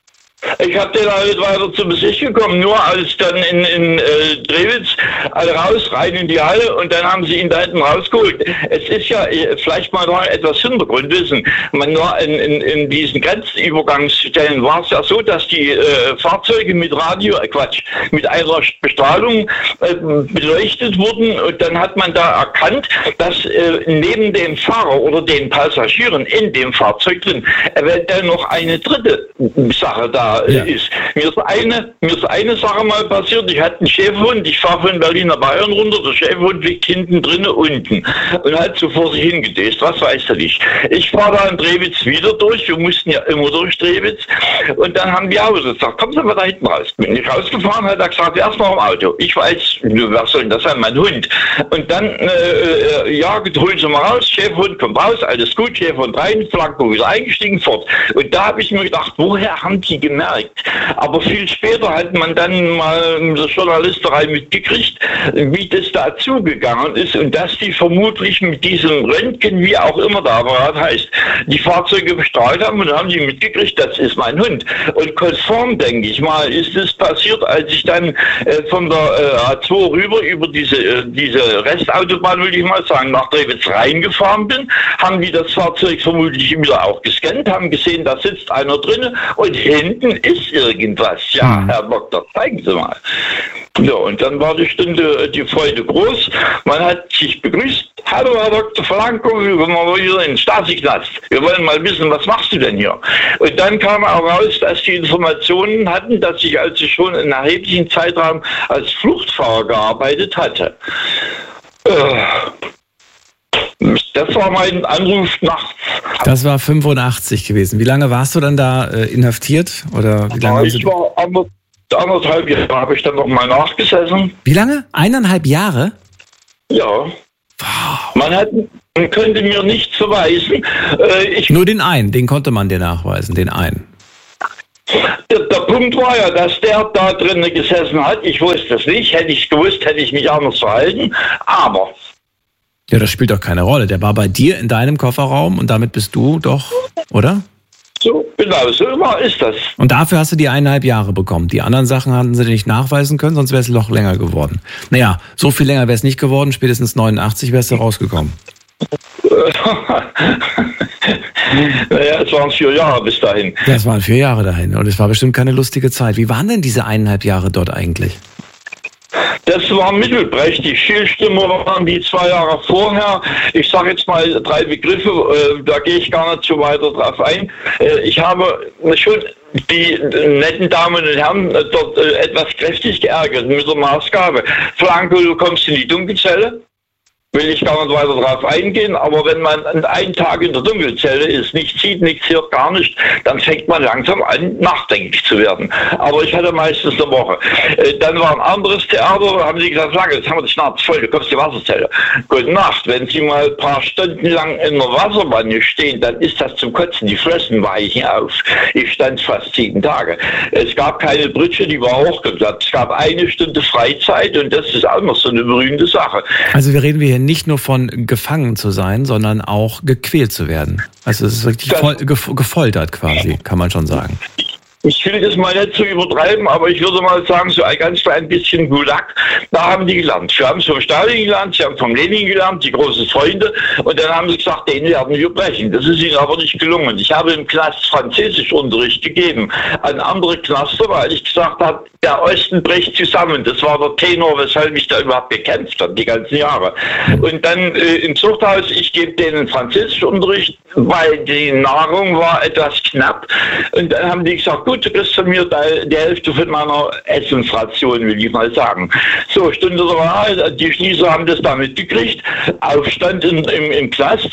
S4: Ich habe den halt weiter zu Besicht gekommen, nur als dann in, in äh, Drewitz alle raus, rein in die Halle und dann haben sie ihn da hinten rausgeholt. Es ist ja, vielleicht mal noch etwas Hintergrundwissen, man nur in, in, in diesen Grenzübergangsstellen war es ja so, dass die äh, Fahrzeuge mit Radio, äh, Quatsch, mit einer Bestrahlung äh, beleuchtet wurden und dann hat man da erkannt, dass äh, neben dem Fahrer oder den Passagieren in dem Fahrzeug drin eventuell noch eine dritte Sache da
S2: ja.
S4: ist. Mir ist eine, mir ist eine Sache mal passiert. Ich hatte einen Schäferhund. Ich fahre von Berlin nach Bayern runter. Der Schäferhund liegt hinten drinnen unten und hat so vor sich hingedöst. Was weiß der nicht. Ich fahre da in Drewitz wieder durch. Wir mussten ja immer durch Drewitz. Und dann haben die auch gesagt, kommen Sie mal da hinten raus. Bin ich rausgefahren, hat er gesagt, erst noch im Auto. Ich weiß, was soll denn das sein? Mein Hund. Und dann, äh, ja, holen Sie mal raus. Schäferhund kommt raus. Alles gut. Schäferhund rein. Flanko wieder eingestiegen, fort. Und da habe ich mir gedacht, woher haben die gemerkt? Aber viel später hat man dann mal in der Journalisterei mitgekriegt, wie das da zugegangen ist und dass die vermutlich mit diesem Röntgen, wie auch immer der Apparat heißt, die Fahrzeuge bestrahlt haben und dann haben die mitgekriegt, das ist mein Hund. Und konform, denke ich mal, ist es passiert, als ich dann äh, von der äh, A zwei rüber über diese, äh, diese Restautobahn, würde ich mal sagen, nach Drewitz reingefahren bin, haben die das Fahrzeug vermutlich wieder auch gescannt, haben gesehen, da sitzt einer drin und hinten ist irgendwas. Ja, Herr Doktor, zeigen Sie mal. Ja, und dann war die Stunde, die Freude groß. Man hat sich begrüßt. Hallo, Herr Doktor Franco, wir kommen mal wieder in den Stasi-Knast. Wir wollen mal wissen, was machst du denn hier? Und dann kam auch raus, dass die Informationen hatten, dass ich also schon in einem erheblichen Zeitraum als Fluchtfahrer gearbeitet hatte. Das war mein Anruf nachts
S2: Das war fünfundachtzig gewesen. Wie lange warst du dann da äh, inhaftiert? Oder wie lange
S4: ich war ander, anderthalb Jahre, habe ich dann noch mal nachgesessen.
S2: Wie lange? Eineinhalb Jahre?
S4: Ja.
S2: Wow.
S4: Man, hat, man könnte mir nicht verweisen. Äh, ich
S2: Nur den einen, den konnte man dir nachweisen, den einen.
S4: Der, der Punkt war ja, dass der da drinnen gesessen hat. Ich wusste es nicht. Hätte ich es gewusst, hätte ich mich anders verhalten. Aber...
S2: Ja, das spielt doch keine Rolle. Der war bei dir in deinem Kofferraum und damit bist du doch, oder?
S4: So, genau, so immer ist das.
S2: Und dafür hast du die eineinhalb Jahre bekommen. Die anderen Sachen hatten sie dir nicht nachweisen können, sonst wäre es noch länger geworden. Naja, so viel länger wäre es nicht geworden. Spätestens neunundachtzig wärst du rausgekommen.
S4: Naja, es waren vier Jahre bis dahin.
S2: Ja, es waren vier Jahre dahin und es war bestimmt keine lustige Zeit. Wie waren denn diese eineinhalb Jahre dort eigentlich?
S4: Das war mittelprächtig. Viel schlimmer waren die zwei Jahre vorher. Ich sage jetzt mal drei Begriffe, äh, da gehe ich gar nicht so weiter drauf ein. Äh, ich habe schon die netten Damen und Herren dort äh, etwas kräftig geärgert mit der Maßgabe. Franco, du kommst in die Dunkelzelle. Will ich gar nicht weiter darauf eingehen, aber wenn man einen Tag in der Dunkelzelle ist, nichts sieht, nichts hört, gar nicht, dann fängt man langsam an, nachdenklich zu werden. Aber ich hatte meistens eine Woche. Dann war ein anderes Theater, haben sie gesagt, Lange, jetzt haben wir die Schnauze voll, du kommst in die Wasserzelle. Gute Nacht, wenn Sie mal ein paar Stunden lang in der Wasserwanne stehen, dann ist das zum Kotzen, die Flossen weichen auf. Ich stand fast sieben Tage. Es gab keine Britsche, die war hochgeklappt. Es gab eine Stunde Freizeit und das ist auch noch so eine berühmte Sache.
S2: Also wir reden wir hier nicht nur von gefangen zu sein, sondern auch gequält zu werden. Also es ist wirklich fol- gef- gefoltert quasi, kann man schon sagen.
S4: Ich will das mal nicht so übertreiben, aber ich würde mal sagen, so ein ganz klein bisschen Gulag, da haben die gelernt. Sie haben vom Stalin gelernt, sie haben vom Lenin gelernt, die großen Freunde, und dann haben sie gesagt, den werden wir brechen. Das ist ihnen aber nicht gelungen. Ich habe im Knast Französischunterricht gegeben an andere Knaster, weil ich gesagt habe, der Osten bricht zusammen. Das war der Tenor, weshalb ich da überhaupt gekämpft habe, die ganzen Jahre. Und dann äh, im Zuchthaus, ich gebe denen Französischunterricht, weil die Nahrung war etwas knapp. Und dann haben die gesagt, gut, du kriegst von mir die Hälfte von meiner Essensration, will ich mal sagen. So, Stunde der Wahrheit, die Schließer haben das da mitgekriegt. Aufstand in, im, im Knast.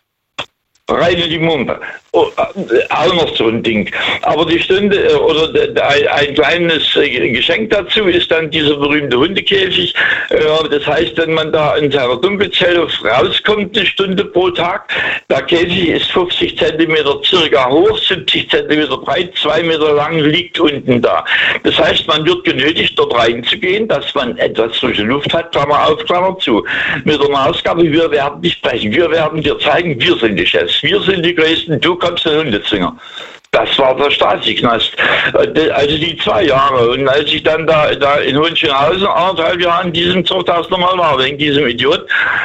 S4: Rein in die Mumpe. Oh, auch noch so ein Ding. Aber die Stunde oder ein kleines Geschenk dazu ist dann dieser berühmte Hundekäfig. Das heißt, wenn man da in seiner Dunkelzelle rauskommt, eine Stunde pro Tag, der Käfig ist fünfzig Zentimeter circa hoch, siebzig Zentimeter breit, zwei Meter lang, liegt unten da. Das heißt, man wird genötigt, dort reinzugehen, dass man etwas frische Luft hat, Klammer auf, Klammer zu. Mit der Maßgabe, wir werden nicht brechen, wir werden dir zeigen, wir sind die Chefs, wir sind die Größten, du kommst in Hundezwinger. Das war der Stasi-Knast. Also die zwei Jahre. Und als ich dann da, da in Hohenschönhausen anderthalb Jahre in diesem Zuchthaus nochmal war, wegen diesem Idiot,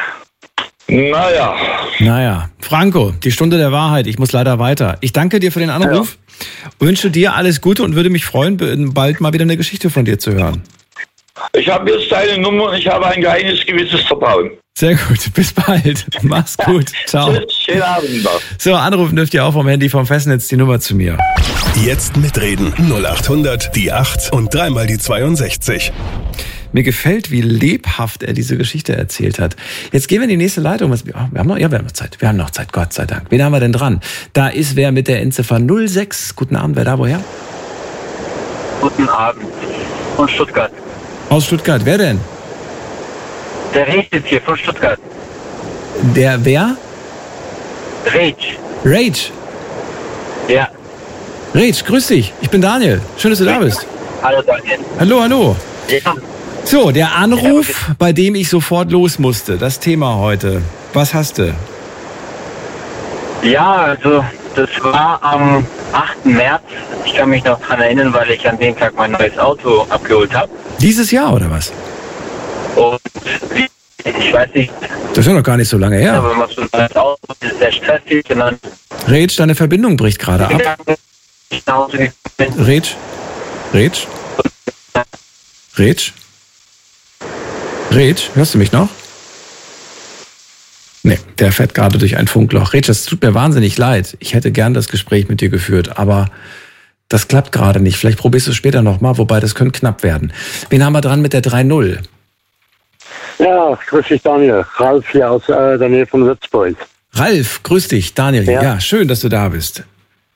S4: naja.
S2: Naja, Franco, die Stunde der Wahrheit. Ich muss leider weiter. Ich danke dir für den Anruf, ja. Wünsche dir alles Gute und würde mich freuen, bald mal wieder eine Geschichte von dir zu hören.
S4: Ich habe jetzt deine Nummer und ich habe ein geheimes, gewisses Vertrauen.
S2: Sehr gut, bis bald. Mach's gut. Ciao.
S4: Schönen Abend noch.
S2: So, anrufen dürft ihr auch vom Handy vom Festnetz die Nummer zu mir.
S3: Jetzt mitreden. null acht hundert, die acht und dreimal die zweiundsechzig.
S2: Mir gefällt, wie lebhaft er diese Geschichte erzählt hat. Jetzt gehen wir in die nächste Leitung. Was, wir haben noch, ja, wir haben noch Zeit. Wir haben noch Zeit, Gott sei Dank. Wen haben wir denn dran? Da ist wer mit der Endziffer null sechs. Guten Abend, wer da, woher?
S5: Guten Abend. Von Stuttgart.
S2: Aus Stuttgart. Wer denn?
S5: Der Rage ist hier von Stuttgart.
S2: Der wer?
S5: Rage.
S2: Rage.
S5: Ja.
S2: Rage, grüß dich. Ich bin Daniel. Schön, dass du da bist.
S5: Hallo Daniel.
S2: Hallo, hallo.
S5: Ja.
S2: So, der Anruf, bei dem ich sofort los musste. Das Thema heute. Was hast du?
S5: Ja, also das war am achten März. Ich kann mich noch daran erinnern, weil ich an dem Tag mein neues Auto abgeholt habe.
S2: Dieses Jahr oder was?
S5: Und ich weiß nicht.
S2: Das ist ja noch gar nicht so lange her.
S5: Aber man so ein neues Auto ist sehr stressig. Und dann
S2: Rage, deine Verbindung bricht gerade ab. Rage? Rage? Rage? Rage? Hörst du mich noch? Nee, der fährt gerade durch ein Funkloch. Rage, das tut mir wahnsinnig leid. Ich hätte gern das Gespräch mit dir geführt, aber das klappt gerade nicht. Vielleicht probierst du es später nochmal, wobei das könnte knapp werden. Wen haben wir dran mit der drei null?
S6: Ja, grüß dich Daniel. Ralf hier aus äh, der Nähe von Würzburg.
S2: Ralf, grüß dich, Daniel. Ja, ja schön, dass du da bist.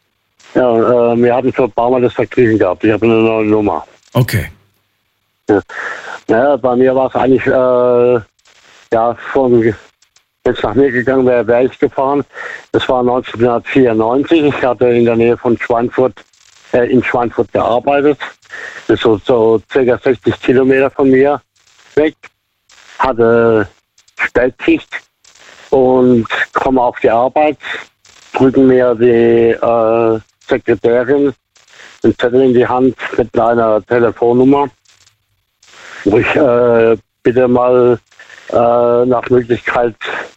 S6: Ja, äh, wir hatten schon ein paar Mal das Vergnügen gehabt. Ich habe eine neue Nummer.
S2: Okay.
S6: Ja. Naja, bei mir war es eigentlich, äh, ja, von, wenn es nach mir gegangen wäre, wäre ich gefahren. Das war neunzehnhundertvierundneunzig. Ich hatte in der Nähe von Schweinfurt, äh, in Schweinfurt gearbeitet. Das ist so, so circa sechzig Kilometer von mir weg. Hatte Spätschicht und komme auf die Arbeit, drücken mir die äh, Sekretärin den Zettel in die Hand mit einer Telefonnummer, wo ich äh, bitte mal äh, nach Möglichkeit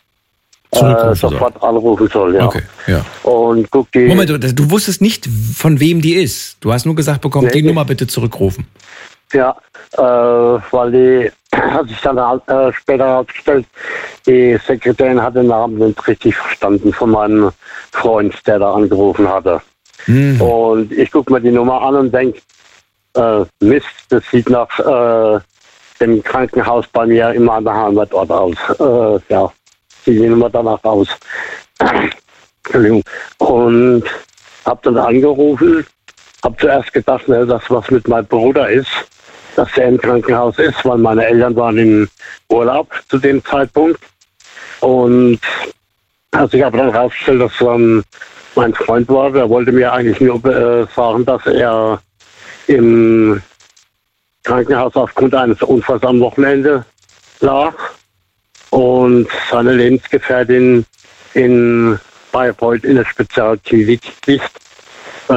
S6: äh, sofort soll. anrufen soll. Ja.
S2: Okay, ja.
S6: Und guck die.
S2: Moment, du, du wusstest nicht, von wem die ist. Du hast nur gesagt bekommen, nee, die Nummer bitte zurückrufen.
S6: Ja, äh, weil die hat sich dann äh, später herausgestellt, die Sekretärin hat den Namen nicht richtig verstanden von meinem Freund, der da angerufen hatte. Mhm. Und ich gucke mir die Nummer an und denke, äh, Mist, das sieht nach äh, dem Krankenhaus bei mir in meiner Heimatort aus. Äh, ja, sieht die Nummer danach aus. Entschuldigung. Und habe dann angerufen, habe zuerst gedacht, ne, dass was mit meinem Bruder ist, dass er im Krankenhaus ist, weil meine Eltern waren im Urlaub zu dem Zeitpunkt. Und also ich habe dann herausgestellt, dass ähm, mein Freund war. Der wollte mir eigentlich nur äh, sagen, dass er im Krankenhaus aufgrund eines Unfalls am Wochenende lag und seine Lebensgefährtin in Bayreuth in der Spezialklinik liegt. Äh,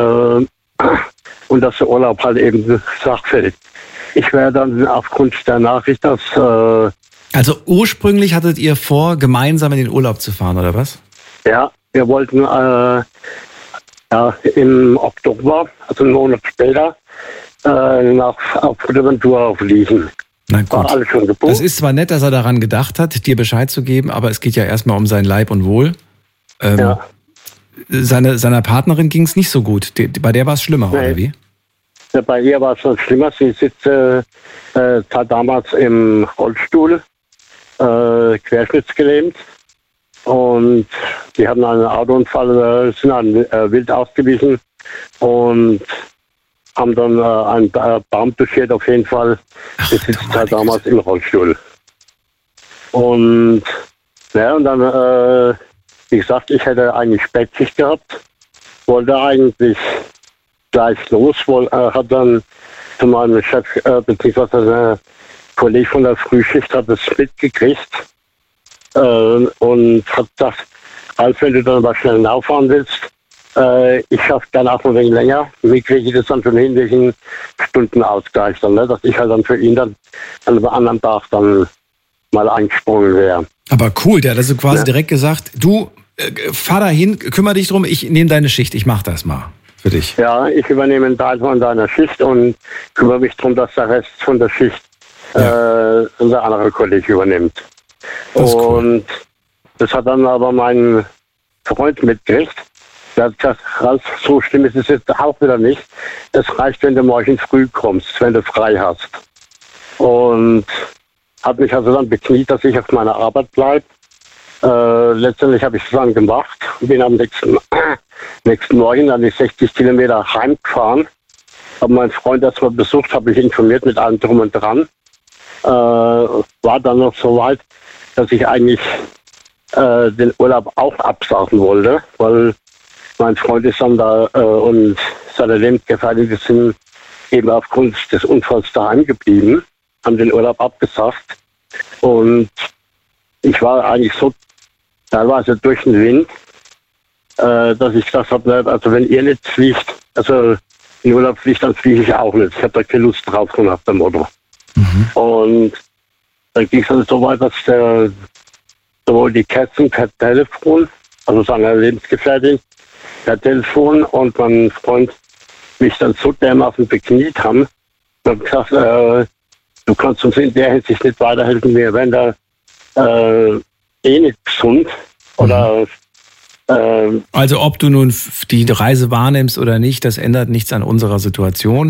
S6: und dass der Urlaub halt eben sagfällig. Ich wäre dann aufgrund der Nachricht, dass... Äh,
S2: also ursprünglich hattet ihr vor, gemeinsam in den Urlaub zu fahren, oder was?
S6: Ja, wir wollten äh, ja, im Oktober, also einen Monat später, äh, nach auf Fuerteventura fliegen.
S2: Na gut. War alles schon gebucht. Das ist zwar nett, dass er daran gedacht hat, dir Bescheid zu geben, aber es geht ja erstmal um sein Leib und Wohl. Ähm, ja. Seine, seiner Partnerin ging es nicht so gut. Die, bei der war es schlimmer, nee. Oder wie?
S6: Ja, bei ihr war es schon schlimmer. Sie sitzt äh, äh, damals im Rollstuhl, äh, querschnittsgelähmt. Und die hatten einen Autounfall, äh, sind dann äh, wild ausgewichen und haben dann äh, einen äh, Baum touchiert auf jeden Fall. Sie sitzt halt damals im Rollstuhl. Und, ja, und dann, äh, wie gesagt, ich hätte eigentlich Spätschicht gehabt, wollte eigentlich gleich los, wohl, äh, hat dann zu meinem Chef, äh, beziehungsweise der Kollege von der Frühschicht hat das mitgekriegt äh, und hat gesagt, Ralf, wenn du dann mal schnell nachfahren willst, äh, ich schaffe gerne auch ein wenig länger, wie kriege ich das dann schon hin, welchen Stundenausgleich dann, ne? Dass ich halt dann für ihn dann an einem anderen Tag dann mal eingesprungen wäre.
S2: Aber cool, der hat also quasi ja. direkt gesagt, du, äh, fahr da hin, kümmere dich drum, ich nehme deine Schicht, ich mach das mal. Für dich.
S6: Ja, ich übernehme einen Teil von deiner Schicht und kümmere mich darum, dass der Rest von der Schicht ja. äh, unser anderer Kollege übernimmt. Das und cool. das hat dann aber mein Freund mitgekriegt. Der hat gesagt, Ralf, so schlimm ist es jetzt auch wieder nicht. Es reicht, wenn du morgen früh kommst, wenn du frei hast. Und hat mich also dann bekniet, dass ich auf meiner Arbeit bleibe. Äh, letztendlich habe ich es dann gemacht und bin am nächsten, nächsten Morgen dann die sechzig Kilometer heimgefahren. Habe meinen Freund erstmal besucht, habe mich informiert mit allem drum und dran. Äh, war dann noch so weit, dass ich eigentlich äh, den Urlaub auch absagen wollte, weil mein Freund ist dann da äh, und seine Lebensgefährtin sind eben aufgrund des Unfalls daheim geblieben, haben den Urlaub abgesagt. Und ich war eigentlich so teilweise durch den Wind, äh, dass ich gesagt habe, also wenn ihr nicht fliegt, also in Urlaub fliegt, dann fliege ich auch nicht. Ich habe da keine Lust drauf und nach dem Motto. Mhm. Und dann ging es dann so weit, dass der, sowohl die Kerstin per Telefon, also seine Lebensgefährtin, per Telefon und mein Freund mich dann so dermaßen bekniet haben und gesagt, äh, du kannst uns in der Hinsicht nicht weiterhelfen, wir werden da äh, eh nicht gesund. Oder, äh,
S2: also ob du nun die Reise wahrnimmst oder nicht, das ändert nichts an unserer Situation.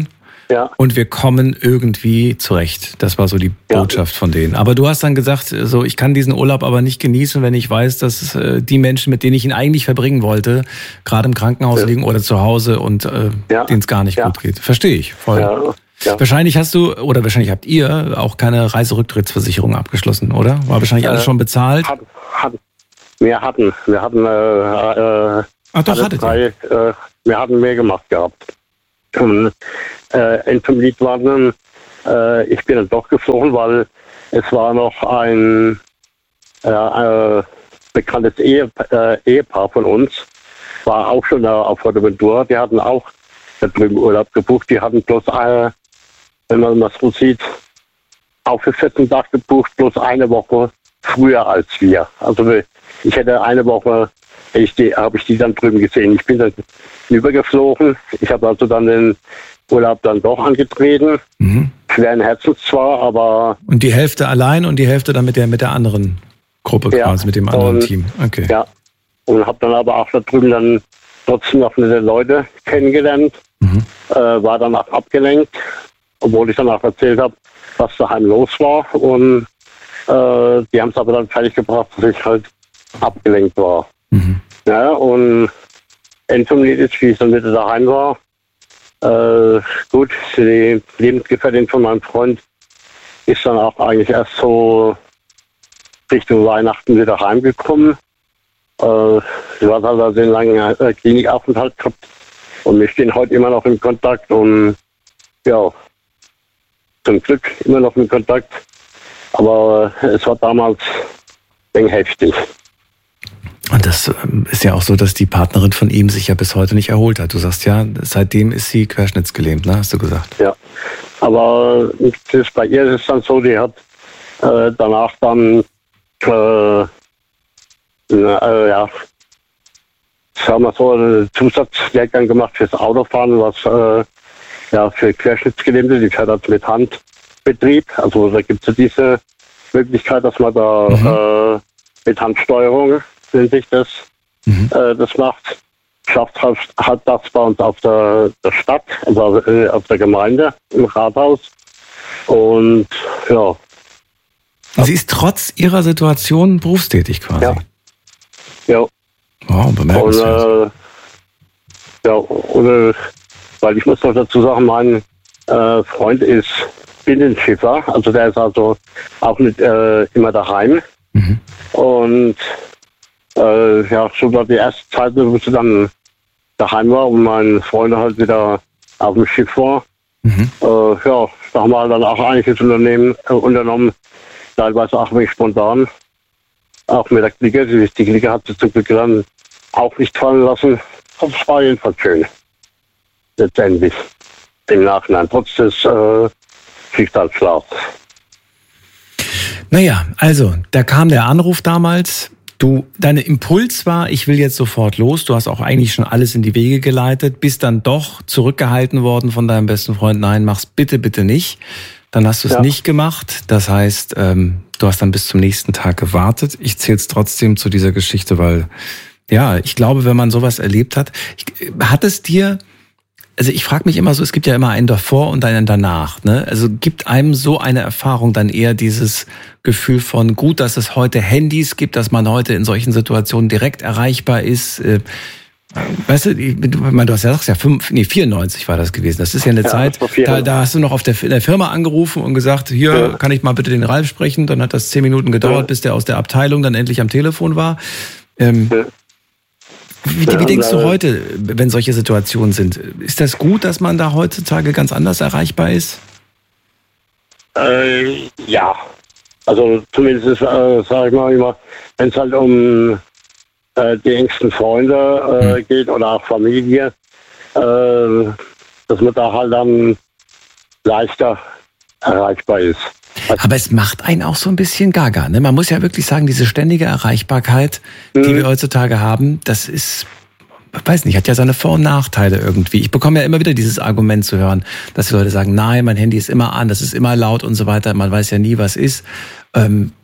S6: Ja.
S2: Und wir kommen irgendwie zurecht. Das war so die
S6: Ja.
S2: Botschaft von denen. Aber du hast dann gesagt, so, ich kann diesen Urlaub aber nicht genießen, wenn ich weiß, dass äh, die Menschen, mit denen ich ihn eigentlich verbringen wollte, gerade im Krankenhaus
S6: Ja.
S2: liegen oder zu Hause und äh,
S6: Ja.
S2: denen es gar nicht
S6: Ja.
S2: gut geht. Verstehe ich voll.
S6: Ja. Ja.
S2: Wahrscheinlich hast du, oder wahrscheinlich habt ihr auch keine Reiserücktrittsversicherung abgeschlossen, oder? War wahrscheinlich alles
S6: Äh,
S2: schon bezahlt?
S6: Hat, hat, wir hatten, wir hatten, äh, äh,
S2: Ach doch,
S6: alle
S2: hattet
S6: drei,
S2: ihr.
S6: äh, wir hatten mehr gemacht gehabt. Und, äh, End vom Lied war dann, äh, ich bin dann doch geflogen, weil es war noch ein äh, äh, bekanntes Ehe, äh, Ehepaar von uns, war auch schon da auf Fuerteventura, die hatten auch da drüben Urlaub gebucht, die hatten bloß eine, wenn man das so sieht, auch für vierzehn Tage gebucht, bloß eine Woche früher als wir. Also ich hätte eine Woche, ich die, habe ich die dann drüben gesehen. Ich bin dann übergeflogen. Ich habe also dann den Urlaub dann doch angetreten.
S2: Mhm.
S6: Schweren Herzens zwar, aber
S2: Und die Hälfte allein und die Hälfte dann mit der, mit der anderen Gruppe
S6: Ja.
S2: quasi, mit dem anderen
S6: Und-
S2: Team. Okay.
S6: ja. Und habe dann aber auch da drüben dann trotzdem noch nette Leute kennengelernt.
S2: Mhm.
S6: Äh, war dann auch abgelenkt, obwohl ich dann auch erzählt habe, was daheim los war. Und äh, die haben es aber dann fertig gebracht, dass ich halt abgelenkt war.
S2: Mhm.
S6: Ja, und End vom Lied ist, wie ich dann wieder daheim war. Äh, gut, die Lebensgefährtin von meinem Freund ist dann auch eigentlich erst so Richtung Weihnachten wieder heimgekommen. Äh, sie hat halt also einen langen äh, Klinikaufenthalt gehabt. Und wir stehen heute immer noch in Kontakt und ja, zum Glück immer noch in Kontakt. Aber es war damals ein heftig.
S2: Und das ähm, ist ja auch so, dass die Partnerin von ihm sich ja bis heute nicht erholt hat. Du sagst ja, seitdem ist sie querschnittsgelähmt, ne? Hast du gesagt?
S6: Ja, aber das, bei ihr ist es dann so, die hat äh, danach dann äh, äh, ja, sagen wir so, einen Zusatzlehrgang gemacht fürs Autofahren, was äh, ja für Querschnittsgelähmte, die fährt halt mit Handbetrieb. Also da gibt es ja diese Möglichkeit, dass man da
S2: Mhm.
S6: äh, mit Handsteuerung, wenn sich das,
S2: Mhm.
S6: äh, das macht. Schafft halt, hat das bei uns auf der, der Stadt, also äh, auf der Gemeinde, im Rathaus. Und ja,
S2: Und sie ist trotz ihrer Situation berufstätig quasi.
S6: Ja. ja.
S2: Wow,
S6: Und
S2: bemerkenswert.
S6: äh, ja, und, äh, weil ich muss noch dazu sagen, mein äh, Freund ist Binnenschiffer, also der ist also auch nicht äh, immer daheim.
S2: Mhm.
S6: Und äh, ja, schon war die erste Zeit, wo ich dann daheim war und mein Freund halt wieder auf dem Schiff war.
S2: Mhm.
S6: Äh, ja, da haben wir dann auch einiges Unternehmen, äh, unternommen, teilweise auch wenig spontan. Auch mit der Clique, die, die Clique hat sich zum Glück dann auch nicht fallen lassen. Das war jedenfalls schön. Letztendlich. Im Nachhinein, trotz des äh, Schicksalsschlags.
S2: Naja, also, da kam der Anruf damals. Du, dein Impuls war, ich will jetzt sofort los. Du hast auch eigentlich schon alles in die Wege geleitet, bist dann doch zurückgehalten worden von deinem besten Freund. Nein, mach's bitte, bitte nicht. Dann hast du es
S6: Ja.
S2: nicht gemacht. Das heißt, ähm, du hast dann bis zum nächsten Tag gewartet. Ich zähle es trotzdem zu dieser Geschichte, weil, ja, ich glaube, wenn man sowas erlebt hat, ich, hat es dir, also ich frage mich immer so, es gibt ja immer einen davor und einen danach, ne? Also gibt einem so eine Erfahrung dann eher dieses Gefühl von, gut, dass es heute Handys gibt, dass man heute in solchen Situationen direkt erreichbar ist. Äh, Weißt du, ich meine, du hast ja gesagt, ja, fünf, nee, vierundneunzig war das gewesen. Das ist ja eine
S6: Ja,
S2: Zeit,
S6: das war
S2: da,
S6: vierundneunzig.
S2: da hast du noch auf der, in der Firma angerufen und gesagt, hier,
S6: Ja.
S2: kann ich mal bitte den Ralf sprechen? Dann hat das zehn Minuten gedauert,
S6: Ja.
S2: bis der aus der Abteilung dann endlich am Telefon war. Ähm,
S6: Ja.
S2: wie,
S6: Ja,
S2: wie denkst du
S6: äh,
S2: heute, wenn solche Situationen sind? Ist das gut, dass man da heutzutage ganz anders erreichbar ist?
S6: Äh, ja, also zumindest, äh, sage ich mal immer, wenn es halt um äh, die engsten Freunde äh,
S2: Hm.
S6: geht oder auch Familie, äh, dass man da halt dann leichter erreichbar ist.
S2: Aber es macht einen auch so ein bisschen gaga, ne? Man muss ja wirklich sagen, diese ständige Erreichbarkeit, die
S6: Mhm.
S2: wir heutzutage haben, das ist, ich weiß nicht, hat ja seine Vor- und Nachteile irgendwie. Ich bekomme ja immer wieder dieses Argument zu hören, dass die Leute sagen, nein, mein Handy ist immer an, das ist immer laut und so weiter, man weiß ja nie, was ist. Ähm,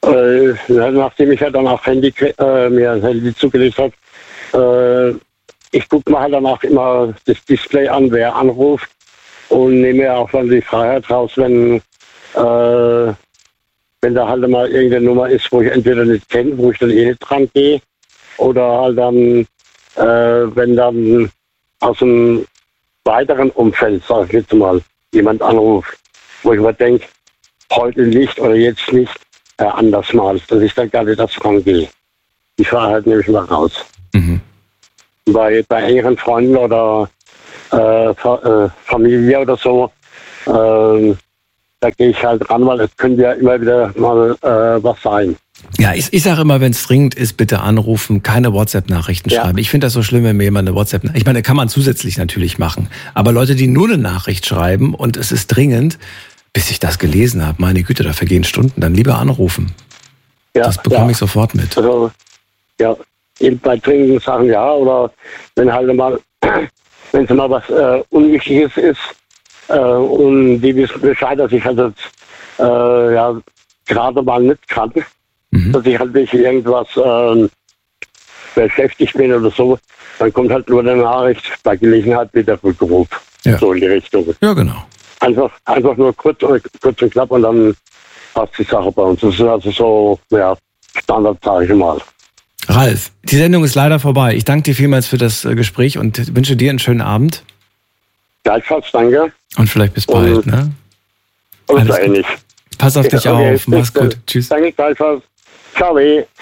S6: Äh, nachdem ich ja dann auch Handy, äh, mir ein Handy zugelegt habe, äh, ich gucke mir halt danach immer das Display an, wer anruft und nehme mir auch dann die Freiheit raus, wenn, äh, wenn da halt mal irgendeine Nummer ist, wo ich entweder nicht kenne, wo ich dann eh nicht dran gehe, oder halt dann, äh, wenn dann aus einem weiteren Umfeld, sag ich jetzt mal, jemand anruft, wo ich mir denke, heute nicht oder jetzt nicht, äh, anders mal, dass ich dann gar nicht dazu rangehe. Die Freiheit nehme ich mal raus.
S2: Mhm.
S6: Bei, bei engeren Freunden oder äh, Fa- äh, Familie oder so, äh, da gehe ich halt ran, weil es könnte ja immer wieder mal äh, was sein.
S2: Ja, ich, ich sage immer, wenn es dringend ist, bitte anrufen, keine WhatsApp-Nachrichten
S6: Ja.
S2: schreiben. Ich finde das so schlimm, wenn mir jemand eine WhatsApp... Ich meine, kann man zusätzlich natürlich machen. Aber Leute, die nur eine Nachricht schreiben und es ist dringend, bis ich das gelesen habe, meine Güte, da vergehen Stunden, dann lieber anrufen.
S6: Ja,
S2: Das bekomme
S6: ja.
S2: ich sofort mit.
S6: Also, ja, eben bei dringenden Sachen ja, oder wenn halt mal, wenn es mal was äh, Unwichtiges ist äh, und die wissen Bescheid, dass ich halt jetzt, äh, ja, gerade mal nicht kann,
S2: Mhm.
S6: dass ich halt nicht irgendwas äh, beschäftigt bin oder so, dann kommt halt nur eine Nachricht, bei Gelegenheit wieder Rückruf.
S2: Ja.
S6: So in die Richtung.
S2: Ja, genau.
S6: Einfach, einfach nur kurz, kurz und knapp und dann passt die Sache bei uns. Das ist also so, ja, Standard, sage ich mal.
S2: Ralf, die Sendung ist leider vorbei. Ich danke dir vielmals für das äh, Gespräch und wünsche dir einen schönen Abend.
S6: Gleichfalls, danke.
S2: Und vielleicht bis bald.
S6: Und-
S2: Ne?
S6: Und
S2: Alles
S6: so
S2: gut.
S6: ähnlich.
S2: Pass auf dich
S6: Okay,
S2: auf. Mach's
S6: bitte.
S2: gut. Tschüss.
S6: Danke, gleichfalls. Ciao.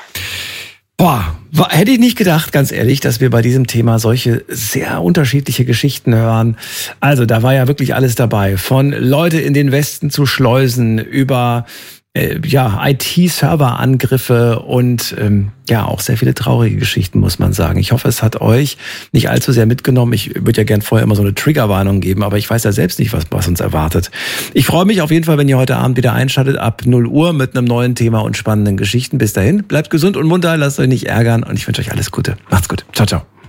S2: Boah, war, hätte ich nicht gedacht, ganz ehrlich, dass wir bei diesem Thema solche sehr unterschiedliche Geschichten hören. Also da war ja wirklich alles dabei. Von Leute in den Westen zu schleusen, über äh, ja I T-Server-Angriffe und ähm, ja auch sehr viele traurige Geschichten, muss man sagen. Ich hoffe, es hat euch nicht allzu sehr mitgenommen. Ich würde ja gern vorher immer so eine Triggerwarnung geben, aber ich weiß ja selbst nicht, was, was uns erwartet. Ich freue mich auf jeden Fall, wenn ihr heute Abend wieder einschaltet ab null Uhr mit einem neuen Thema und spannenden Geschichten. Bis dahin, bleibt gesund und munter, lasst euch nicht ärgern und ich wünsche euch alles Gute. Macht's gut. Ciao, ciao.